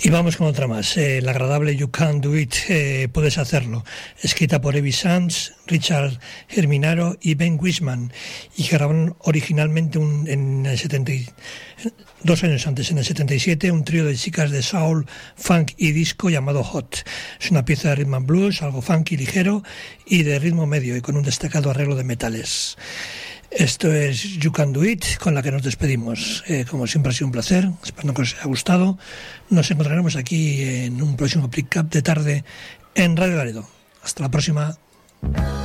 Y vamos con otra más, la agradable You Can Do It, Puedes Hacerlo, escrita por Evi Sands, Richard Germinaro y Ben Wiseman, y que grabaron originalmente en el 2 años antes, en el 77, un trío de chicas de soul, funk y disco llamado Hot. Es una pieza de rhythm and blues, algo funky, ligero y de ritmo medio, y con un destacado arreglo de metales. Esto es You Can Do It, con la que nos despedimos. Como siempre ha sido un placer, espero que os haya gustado. Nos encontraremos aquí en un próximo Pick Up de tarde en Radio Laredo. Hasta la próxima.